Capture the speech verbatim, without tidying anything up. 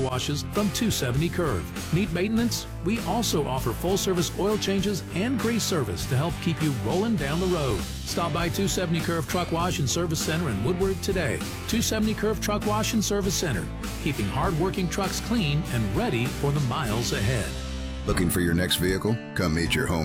washes from two seventy Curve. Need maintenance? We also offer full-service oil changes and grease service to help keep you rolling down the road. Stop by two seventy Curve Truck Wash and Service Center in Woodward today. two seventy Curve Truck Wash and Service Center, keeping hard-working trucks clean and ready for the miles ahead. Looking for your next vehicle? Come meet your home